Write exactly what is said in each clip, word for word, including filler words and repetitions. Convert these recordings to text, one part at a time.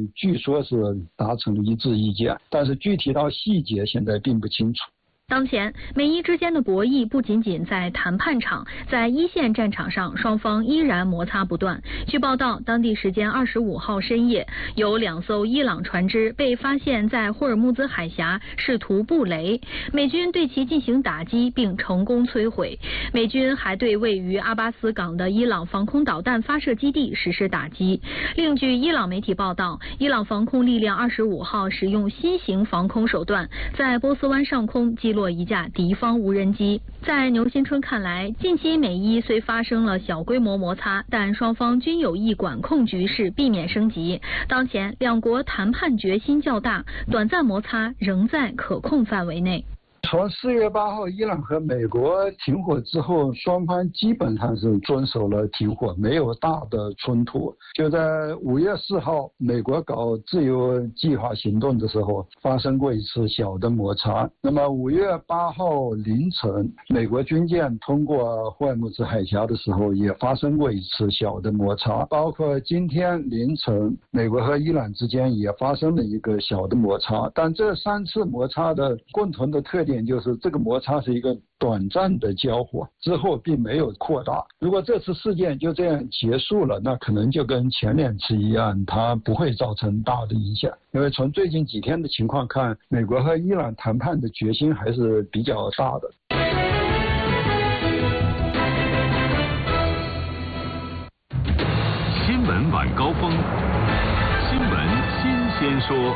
据说是达成了一致意见，但是具体到细节现在并不清楚。 当前，美伊之间的博弈不仅仅在谈判场，在一线战场上，双方依然摩擦不断。据报道，当地时间二十五号深夜，有两艘伊朗船只被发现在霍尔木兹海峡试图布雷，美军对其进行打击并成功摧毁。美军还对位于阿巴斯港的伊朗防空导弹发射基地实施打击。另据伊朗媒体报道，伊朗防空力量二十五号使用新型防空手段，在波斯湾上空击落一架敌方无人机。在牛新春看来，近期美伊虽发生了小规模摩擦，但双方均有意管控局势，避免升级。当前两国谈判决心较大，短暂摩擦仍在可控范围内。 从四月八号伊朗和美国停火之后，双方基本上是遵守了停火，没有大的冲突。就在五月四号美国搞自由计划行动的时候发生过一次小的摩擦。那么五月八号凌晨美国军舰通过霍尔木兹海峡的时候也发生过一次小的摩擦，包括今天凌晨美国和伊朗之间也发生了一个小的摩擦。但这三次摩擦的共同的特点就是这个摩擦是一个短暂的交火，之后并没有扩大。如果这次事件就这样结束了，那可能就跟前两次一样，它不会造成大的影响。因为从最近几天的情况看，美国和伊朗谈判的决心还是比较大的。 新闻晚高峰，新闻新鲜说。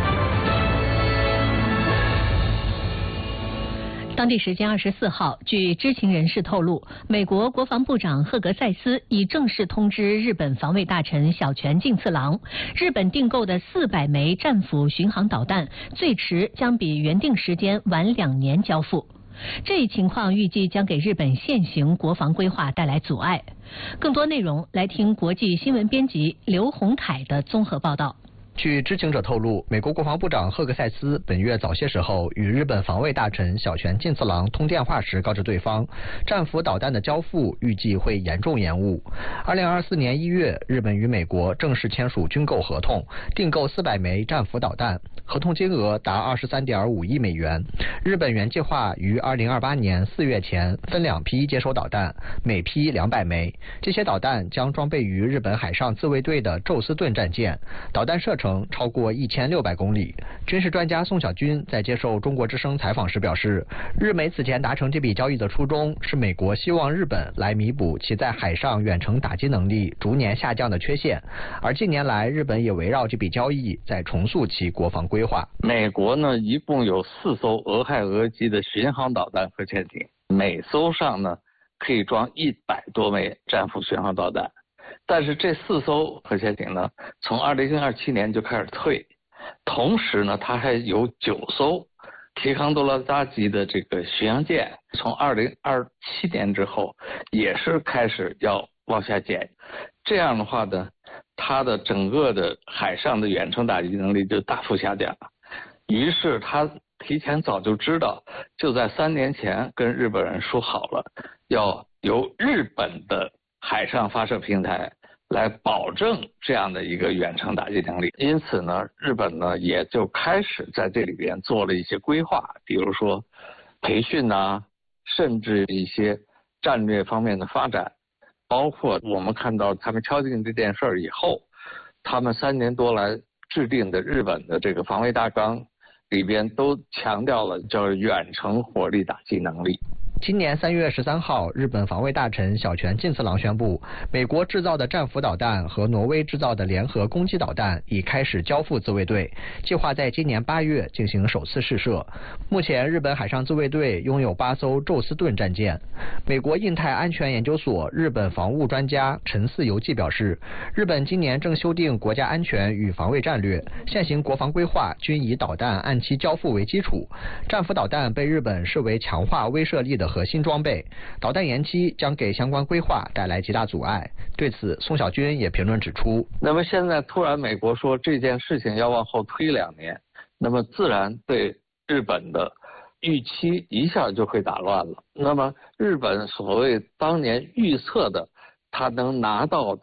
当地时间二十四号，据知情人士透露，美国国防部长赫格塞斯已正式通知日本防卫大臣小泉进次郎，日本订购的四百枚战斧巡航导弹最迟将比原定时间晚两年交付。这一情况预计将给日本现行国防规划带来阻碍。更多内容来听国际新闻编辑刘洪凯的综合报道。 据知情者透露，美国国防部长赫格塞斯本月早些时候与日本防卫大臣小泉进次郎通电话时告知对方，战斧导弹的交付预计会严重延误。二零二四年一月，日本与美国正式签署军购合同，订购四百枚战斧导弹，合同金额达二十三点五亿美元。日本原计划于二零二八年四月前分两批接收导弹，每批两百枚。这些导弹将装备于日本海上自卫队的宙斯盾战舰，导弹射程超过一千六百公里。军事专家宋小军在接受中国之声采访时表示，日美此前达成这笔交易的初衷是美国希望日本来弥补其在海上远程打击能力逐年下降的缺陷，而近年来日本也围绕这笔交易在重塑其国防规划。 美国呢，一共有四艘俄亥俄级的巡航导弹核潜艇，每艘上呢可以装一百多枚战斧巡航导弹。但是这四艘核潜艇呢，从二零二七年就开始退，同时呢，它还有九艘提康多拉扎级的这个巡洋舰，从二零二七年之后也是开始要往下减。这样的话呢，它的整个的海上的远程打击能力就大幅下降了。于是他提前早就知道，就在三年前跟日本人说好了，要由日本的海上发射平台来保证这样的一个远程打击能力。因此呢，日本呢也就开始在这里边做了一些规划，比如说培训啊，甚至一些战略方面的发展，包括我们看到他们敲定这件事儿以后，他们三年多来制定的日本的这个防卫大纲里边都强调了叫远程火力打击能力。 今年三月十三号，日本防卫大臣小泉进次郎宣布，美国制造的战斧导弹和挪威制造的联合攻击导弹已开始交付自卫队，计划在今年八月进行首次试射。目前，日本海上自卫队拥有八艘宙斯盾战舰。美国印太安全研究所日本防务专家陈四游记表示，日本今年正修订国家安全与防卫战略，现行国防规划均以导弹按期交付为基础。战斧导弹被日本视为强化威慑力的核心装备，导弹延期将给相关规划带来极大阻碍。对此，宋小军也评论指出， 那么现在突然美国说这件事情要往后推两年，那么自然对日本的预期一下就会打乱了。那么日本所谓当年预测的他能拿到的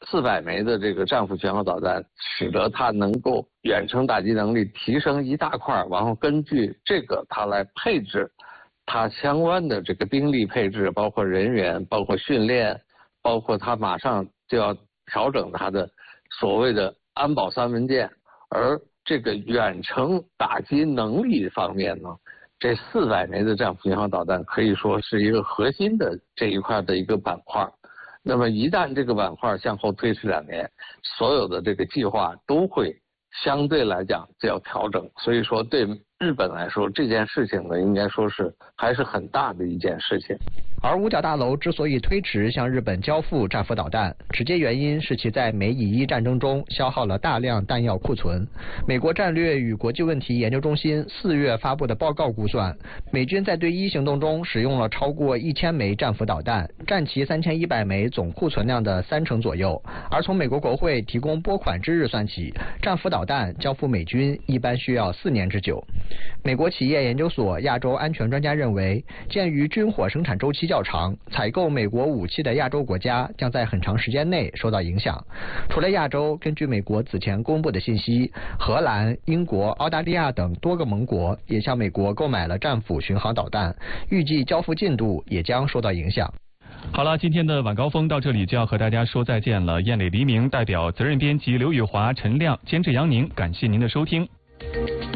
四百枚的这个战斧巡航导弹，使得它能够远程打击能力提升一大块，然后根据这个它来配置它相关的这个兵力配置，包括人员，包括训练，包括它马上就要调整它的所谓的安保三文件。而这个远程打击能力方面呢，这四百枚的战斧巡航导弹可以说是一个核心的这一块的一个板块。那么一旦这个板块向后推迟两年，所有的这个计划都会相对来讲就要调整。所以说对日本来说，这件事情呢，应该说是还是很大的一件事情。 而五角大楼之所以推迟向日本交付战斧导弹，直接原因是其在美以伊战争中消耗了大量弹药库存。美国战略与国际问题研究中心四月发布的报告估算，美军在对伊行动中使用了超过一千枚战斧导弹，占其三千一百枚总库存量的三成左右。而从美国国会提供拨款之日算起，战斧导弹交付美军一般需要四年之久。美国企业研究所亚洲安全专家认为，鉴于军火生产周期较长，采购美国武器的亚洲国家将在很长时间内受到影响。除了亚洲，根据美国此前公布的信息，荷兰、英国、澳大利亚等多个盟国也向美国购买了战斧巡航导弹，预计交付进度也将受到影响。 好了，今天的晚高峰到这里就要和大家说再见了。燕磊黎明代表责任编辑刘宇华、陈亮，监制杨宁，感谢您的收听。